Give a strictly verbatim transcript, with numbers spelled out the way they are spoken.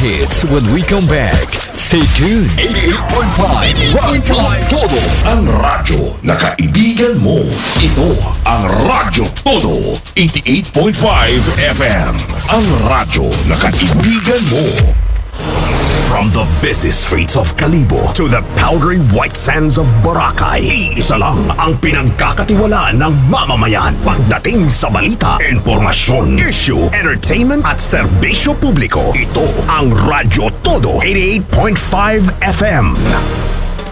hits when we come back. Stay tuned. eighty-eight point five Rock Line Todo. Ang radyo na kaibigan mo. Ito ang Radyo Todo. eighty-eight point five F M. Ang radyo na kaibigan mo. From the busy streets of Kalibo to the powdery white sands of Boracay, iisa lang ang pinagkakatiwalaan ng mamamayan pagdating sa balita, impormasyon, issue, entertainment at serbisyo publiko. Ito ang Radyo Todo eighty-eight point five F M.